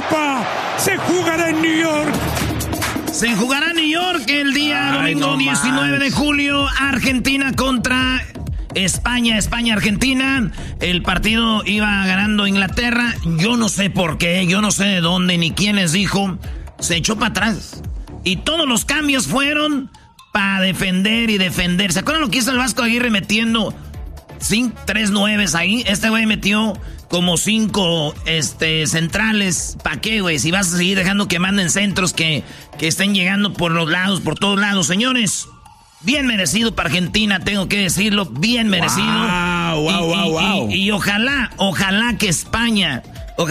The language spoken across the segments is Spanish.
Copa se jugará en New York. Se jugará en New York el día domingo 19 de julio. Argentina contra España. España-Argentina. El partido iba ganando Inglaterra. Yo no sé por qué, yo no sé de dónde ni quién les dijo. Se echó para atrás. Y todos los cambios fueron para defender y defender. ¿Se acuerdan lo que hizo el Vasco Aguirre metiendo 3 nueves ahí? Este güey metió como 5 centrales. ¿Para qué, güey? Si vas a seguir dejando que manden centros que estén llegando por los lados, por todos lados. Señores, bien merecido para Argentina, tengo que decirlo. Bien merecido. Wow. Y ojalá que España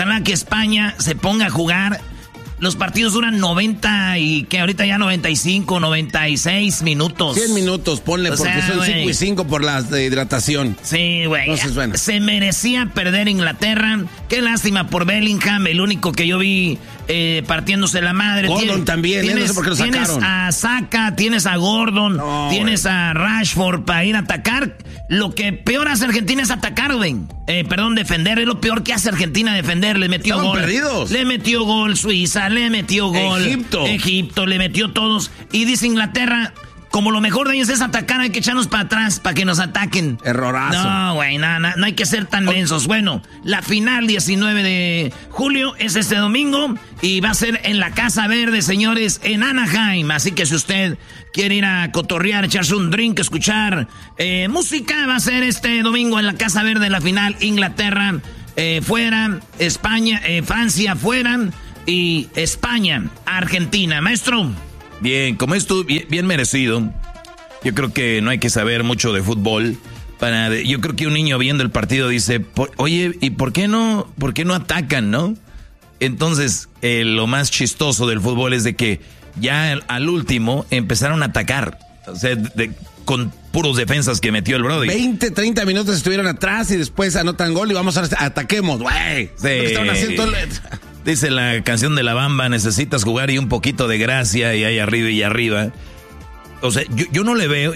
se ponga a jugar. Los partidos duran 90 y que ahorita ya 95, 96 minutos. 100 minutos, ponle, porque son 5 y 5 por la hidratación. Sí, güey. Entonces, bueno. Se merecía perder Inglaterra. Qué lástima por Bellingham, el único que yo vi partiéndose la madre. Gordon también, no sé por qué lo sacaron. Tienes a Saka, tienes a Gordon, tienes a Rashford para ir a atacar. Lo que peor hace Argentina es atacar, güey. Defender. Es lo peor que hace Argentina, defender. Le metió Estaban gol. perdidos. Le metió gol Suiza, le metió gol Egipto, le metió todos. Y dice Inglaterra, como lo mejor de ellos es atacar, hay que echarnos para atrás para que nos ataquen. Errorazo. No, güey, no hay que ser tan mensos. Bueno, la final 19 de julio es este domingo y va a ser en la Casa Verde, señores, en Anaheim. Así que si usted quiere ir a cotorrear, echarse un drink, escuchar música, va a ser este domingo en la Casa Verde la final. Inglaterra fuera, España, Francia fuera y España, Argentina. Maestro. Bien, como esto bien merecido. Yo creo que no hay que saber mucho de fútbol. Yo creo que un niño viendo el partido dice, oye, ¿y por qué no atacan, no? Entonces, lo más chistoso del fútbol es de que ya al último empezaron a atacar. O sea, con puros defensas que metió el Brody. 20, 30 minutos estuvieron atrás y después anotan gol y vamos a ataquemos, güey. Sí. Estaban haciendo... Dice la canción de La Bamba, necesitas jugar y un poquito de gracia y ahí arriba y arriba. O sea, yo no le veo...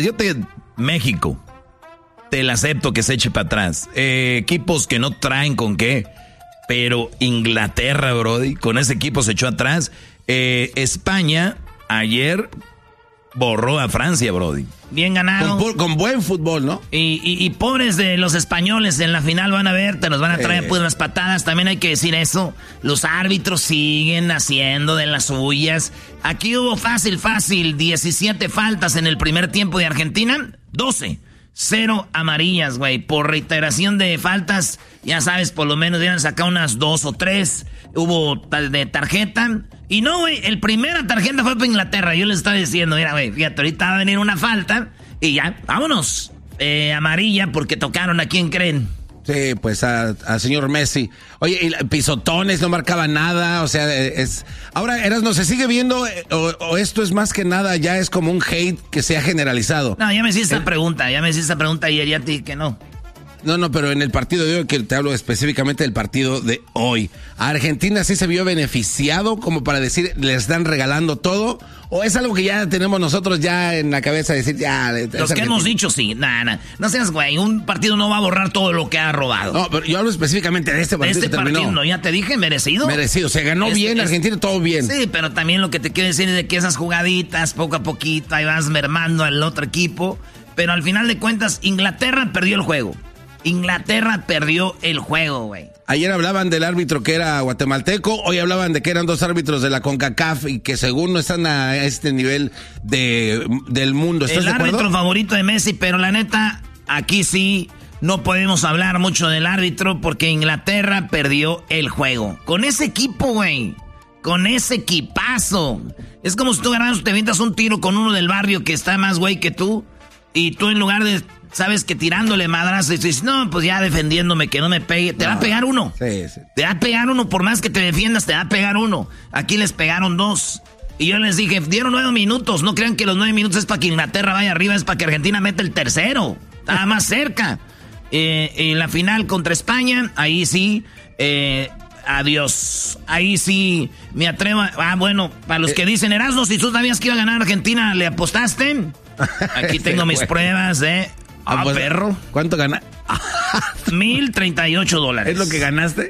México, te la acepto que se eche para atrás. Equipos que no traen con qué. Pero Inglaterra, Brody, con ese equipo se echó atrás. España ayer borró a Francia, Brody. Bien ganado. Con buen fútbol, ¿no? Y pobres de los españoles en la final van a ver, te los van a traer pues las patadas. También hay que decir eso. Los árbitros siguen haciendo de las suyas. Aquí hubo fácil, 17 faltas en el primer tiempo de Argentina. 0 amarillas, güey. Por reiteración de faltas, ya sabes, por lo menos deben sacar unas 2 o 3. Hubo de tarjeta. Y no, güey, el primera tarjeta fue para Inglaterra. Yo les estaba diciendo, mira, güey, fíjate, ahorita va a venir una falta. Y ya, vámonos. Amarilla porque tocaron a quién creen. Sí, pues al señor Messi. Oye, y pisotones, no marcaba nada, o sea, Ahora, Erasmo, ¿se sigue viendo o esto es más que nada, ya es como un hate que se ha generalizado? No, ya me hiciste esta pregunta ayer, ya te dije que no. No, pero en el partido de hoy, que te hablo específicamente del partido de hoy, ¿a Argentina sí se vio beneficiado como para decir, le están regalando todo? ¿O es algo que ya tenemos nosotros ya en la cabeza de decir, ya... Los que hemos dicho, sí, no seas güey, un partido no va a borrar todo lo que ha robado. No, pero yo hablo específicamente de este partido. De este partido, no, ya te dije, merecido. Merecido, se ganó bien, Argentina, todo bien. Sí, pero también lo que te quiero decir es de que esas jugaditas, poco a poquito, ahí vas mermando al otro equipo. Pero al final de cuentas, Inglaterra perdió el juego. Güey. Ayer hablaban del árbitro que era guatemalteco, hoy hablaban de que eran 2 árbitros de la CONCACAF y que según no están a este nivel del mundo. ¿Estás de acuerdo? El árbitro favorito de Messi, pero la neta, aquí sí no podemos hablar mucho del árbitro porque Inglaterra perdió el juego. Con ese equipo, güey. Con ese equipazo. Es como si tú ganas, te avientas un tiro con uno del barrio que está más güey que tú y tú en lugar de... Sabes que tirándole madras, dices, no, pues ya defendiéndome, que no me pegue. Te va a pegar uno. Sí. Te va a pegar uno, por más que te defiendas, te va a pegar uno. Aquí les pegaron 2. Y yo les dije, dieron 9 minutos. No crean que los 9 minutos es para que Inglaterra vaya arriba, es para que Argentina meta el tercero. Estaba más cerca. En la final contra España, ahí sí, adiós. Ahí sí me atrevo. Bueno, para los que dicen, Erasmo, si tú sabías que iba a ganar Argentina, ¿le apostaste? Aquí tengo mis pruebas, pues, perro. ¿Cuánto ganaste? $1,038. ¿Es lo que ganaste?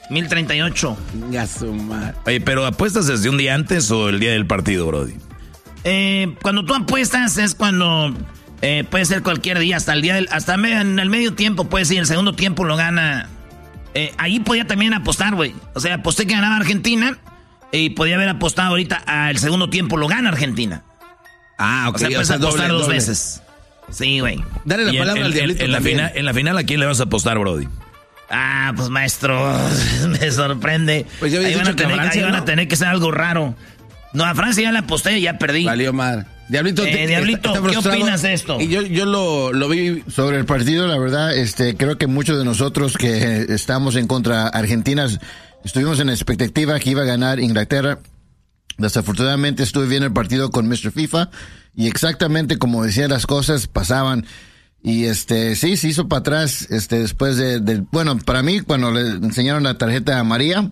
1038. Ya su madre. Oye, pero ¿apuestas desde un día antes o el día del partido, brody? Cuando tú apuestas es cuando puede ser cualquier día, hasta el día en el medio tiempo, puede ser, el segundo tiempo lo gana. Ahí podía también apostar, güey. O sea, aposté que ganaba Argentina y podía haber apostado ahorita al segundo tiempo lo gana Argentina. Ah, ok. O sea, puedes apostar doble. dos veces. Sí, güey. Dale la palabra al diablito también. En la final, ¿a quién le vas a apostar, brody? Ah, pues maestro, me sorprende. Pues ya habías dicho que a Francia, ahí van ¿no? a tener que ser algo raro. No, a Francia ya la aposté y ya perdí. Valió madre. Diablito, Diablito, ¿qué opinas de esto? Y yo lo vi. Sobre el partido, la verdad, creo que muchos de nosotros que estamos en contra Argentina estuvimos en la expectativa que iba a ganar Inglaterra. Desafortunadamente estuve viendo el partido con Mr. FIFA y exactamente como decía las cosas pasaban. Y sí, se hizo para atrás, después bueno, para mí, cuando le enseñaron la tarjeta a María,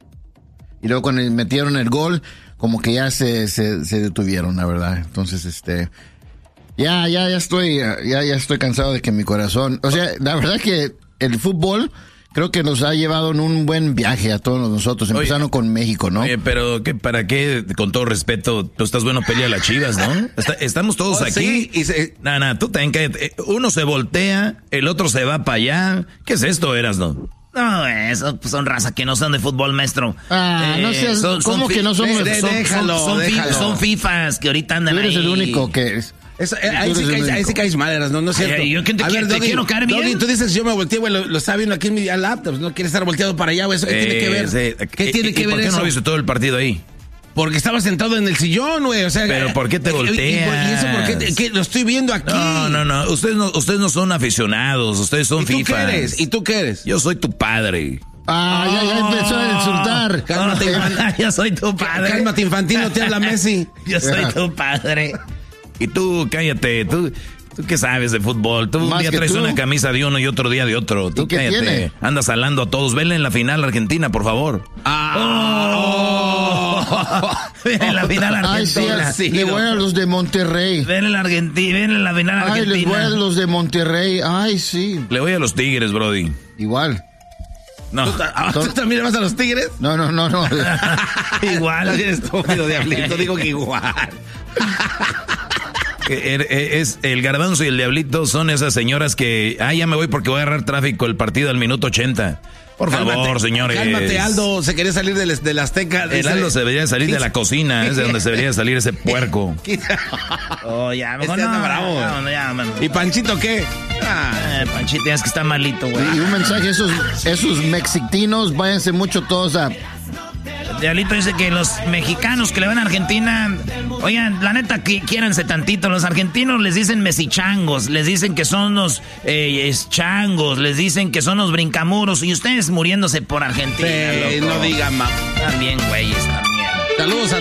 y luego cuando metieron el gol, como que ya se detuvieron, la verdad. Entonces, ya estoy cansado de que mi corazón, o sea, la verdad que el fútbol creo que nos ha llevado en un buen viaje a todos nosotros, empezando con México, ¿no? Oye, pero ¿para qué? Con todo respeto, tú estás bueno pelea a las Chivas, ¿no? Estamos todos aquí. Sí, Tú también cállate. Uno se voltea, el otro se va para allá. ¿Qué es esto, Erasno? No, eso son raza que no son de fútbol, maestro. No seas, ¿cómo que no somos? Son FIFAs que ahorita andan Tú eres ahí. el único que es. Ahí sí caes mal, Erasno, no es cierto. Yo te quiero caer bien. Doggy, tú dices, yo me volteé, güey, lo estaba viendo aquí en mi laptop, no quiere estar volteado para allá, güey, ¿eso qué tiene que ver? ¿Qué tiene que ver ¿Por qué eso? no viste todo el partido ahí? Porque estaba sentado en el sillón, güey, o sea... Pero ¿por qué te volteas? ¿Y eso por qué? Lo estoy viendo aquí. No, ustedes no son aficionados, ustedes son FIFAs. ¿Y tú qué eres? Yo soy tu padre. Ya empezó a insultar. Cálmate, Yo soy tu padre. Cálmate, infantino, te habla Messi. Yo soy tu padre. Y tú, cállate, tú qué sabes de fútbol. Tú un día traes una camisa de uno y otro día de otro. Tú qué cállate. tiene? Andas hablando a todos. Venle en la final Argentina, por favor. Ven en la final Argentina. Le voy a los de Monterrey. Ven en la final Argentina. Les voy a los de Monterrey. Ay, sí. Le voy a los Tigres, brody. Igual. No. ¿Tú también le vas a los Tigres? No. Igual. Eres estúpido, diablito, digo que igual. Es el Garbanzo y el Diablito son esas señoras que ya me voy porque voy a agarrar tráfico el partido al minuto 80. Por favor, señores. Cálmate, Aldo, se quería salir del Azteca. El Aldo se debería salir de la cocina, es de donde se debería salir ese puerco. Ya, mejor anda bravo. Ya, mano. ¿Y Panchito qué? Panchito, es que está malito, güey. Y un mensaje, esos mexicanos, váyanse mucho todos a... Diablito dice que los mexicanos que le van a Argentina, oigan, la neta, quiéranse tantito. Los argentinos les dicen mesichangos, les dicen que son los changos, les dicen que son los brincamuros, y ustedes muriéndose por Argentina. No digan más. También, güeyes, también. Saludos a